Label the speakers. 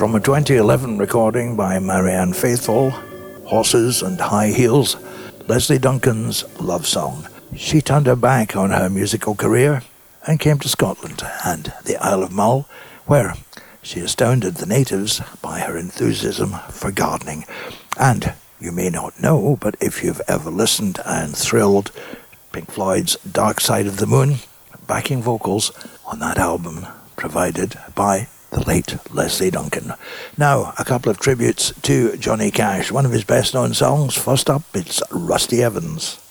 Speaker 1: From a 2011 recording by Marianne Faithfull, Horses and High Heels, Leslie Duncan's love song. She turned her back on her musical career and came to Scotland and the Isle of Mull, where she astounded the natives by her enthusiasm for gardening. And you may not know, but if you've ever listened and thrilled, Pink Floyd's Dark Side of the Moon, backing vocals on that album provided by the late Leslie Duncan. Now, a couple of tributes to Johnny Cash. One of his best known songs. First up, it's Rusty Evans.